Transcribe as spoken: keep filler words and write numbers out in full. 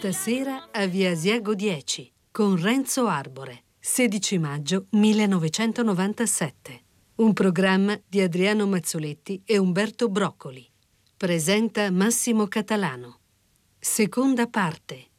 Stasera a Via Asiago dieci con Renzo Arbore, sedici maggio millenovecentonovantasette. Un programma di Adriano Mazzoletti e Umberto Broccoli. Presenta Massimo Catalano. Seconda parte.